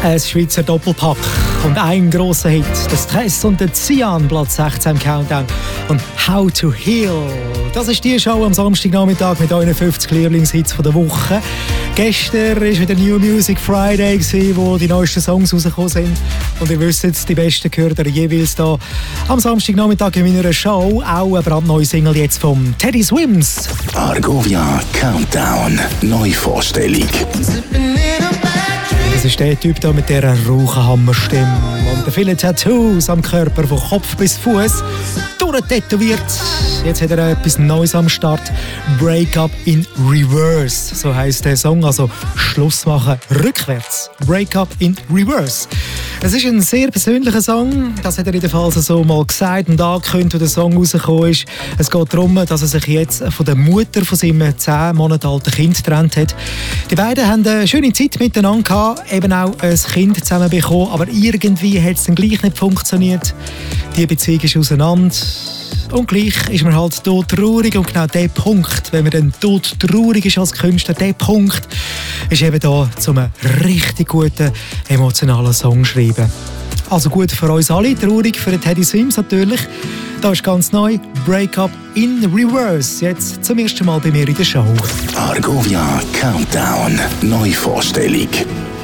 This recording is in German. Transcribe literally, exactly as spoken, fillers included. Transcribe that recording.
Ein Schweizer Doppelpack und ein grosser Hit. Der Stress und der Cyan, Platz sechzehn im Countdown. Und How to Heal. Das ist die Show am Samstagnachmittag mit euren fünfzig Lieblingshits der Woche. Gestern war wieder New Music Friday, wo die neuesten Songs rausgekommen sind. Und ihr wisst, die besten gehört ihr jeweils hier am Samstagnachmittag in meiner Show. Auch eine brandneue Single jetzt vom Teddy Swims. Argovia Countdown. Neuvorstellung. Das ist der Typ da mit dieser Rauchenhammerstimme und viele Tattoos am Körper von Kopf bis Fuß durchtätowiert. Jetzt hat er etwas Neues am Start. Break Up in Reverse, so heisst der Song, also Schluss machen rückwärts. Break Up in Reverse. Es ist ein sehr persönlicher Song, das hat er in der Fall so mal gesagt und angekündigt, als der Song rausgekommen ist. Es geht darum, dass er sich jetzt von der Mutter von seinem zehn Monate alten Kind getrennt hat. Die beiden haben eine schöne Zeit miteinander gehabt, eben auch ein Kind zusammen bekommen, aber irgendwie hat es dann gleich nicht funktioniert. Die Beziehung ist auseinander. Und gleich ist man halt todtraurig und genau der Punkt, wenn man dann todtraurig ist als Künstler, der Punkt ist eben da, um einen richtig guten, emotionalen Song zu schreiben. Also gut für uns alle, traurig für den Teddy Swims natürlich. Da ist ganz neu Break Up in Reverse, jetzt zum ersten Mal bei mir in der Show. Argovia Countdown, Neuvorstellung.